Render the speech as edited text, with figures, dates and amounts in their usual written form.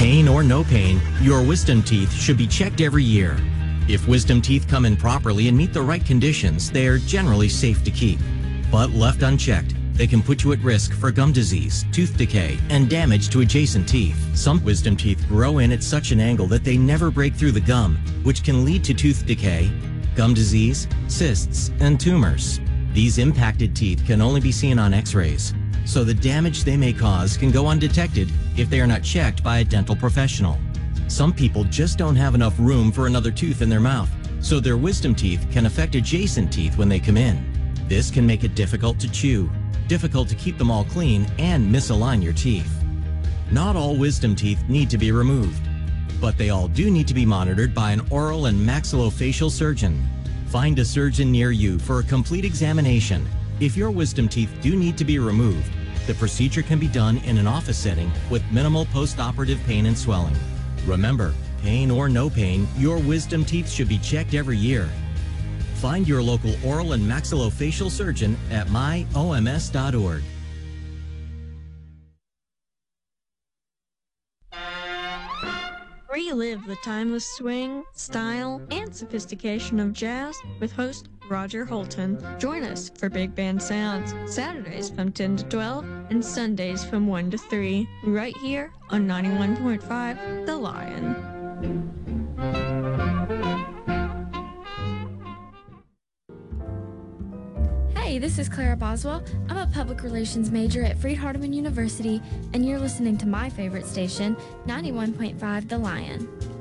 Pain or no pain, your wisdom teeth should be checked every year. If wisdom teeth come in properly and meet the right conditions, they are generally safe to keep. But left unchecked, they can put you at risk for gum disease, tooth decay, and damage to adjacent teeth. Some wisdom teeth grow in at such an angle that they never break through the gum, which can lead to tooth decay, gum disease, cysts, and tumors. These impacted teeth can only be seen on x-rays, so the damage they may cause can go undetected if they are not checked by a dental professional. Some people just don't have enough room for another tooth in their mouth, so their wisdom teeth can affect adjacent teeth when they come in. This can make it difficult to chew, difficult to keep them all clean, and misalign your teeth. Not all wisdom teeth need to be removed, but they all do need to be monitored by an oral and maxillofacial surgeon. Find a surgeon near you for a complete examination. If your wisdom teeth do need to be removed, the procedure can be done in an office setting with minimal post-operative pain and swelling. Remember, pain or no pain, your wisdom teeth should be checked every year. Find your local oral and maxillofacial surgeon at myoms.org. Relive the timeless swing, style, and sophistication of jazz with host Roger Holton. Join us for Big Band Sounds, Saturdays from 10 to 12 and Sundays from 1 to 3, right here on 91.5 The Lion. Hey, this is Clara Boswell. I'm a public relations major at Freed-Hardeman University, and you're listening to my favorite station, 91.5 The Lion.